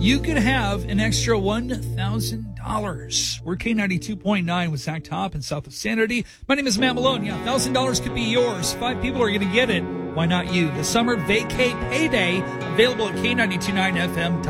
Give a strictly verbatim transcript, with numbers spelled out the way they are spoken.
you could have an extra one thousand dollars. We're K ninety-two point nine with Zach Top and South of Sanity. My name is Matt Malone. Yeah, one thousand dollars could be yours. Five people are going to get it. Why not you? The Summer Vacay Payday, available at K ninety-two point nine F M.